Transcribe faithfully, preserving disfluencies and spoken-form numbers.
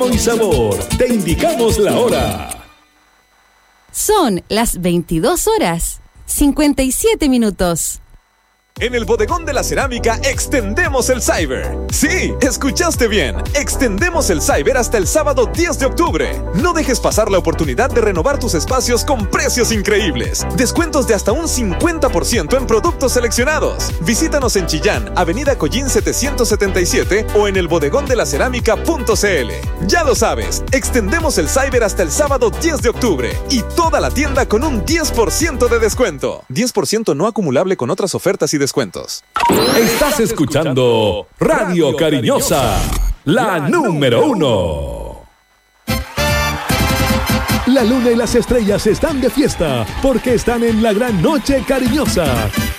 ritmo y sabor. Te indicamos la hora. Son las veintidós horas, cincuenta y siete minutos. En el Bodegón de la Cerámica extendemos el Cyber. Sí, escuchaste bien. Extendemos el Cyber hasta el sábado diez de octubre. No dejes pasar la oportunidad de renovar tus espacios con precios increíbles. Descuentos de hasta un cincuenta por ciento en productos seleccionados. Visítanos en Chillán, Avenida Collín setecientos setenta y siete o en el bodegón de la cerámica punto c l. Ya lo sabes, extendemos el Cyber hasta el sábado diez de octubre y toda la tienda con un diez por ciento de descuento. diez por ciento no acumulable con otras ofertas y descuentos. Estás escuchando Radio Cariñosa, la número uno. La luna y las estrellas están de fiesta porque están en la gran noche cariñosa.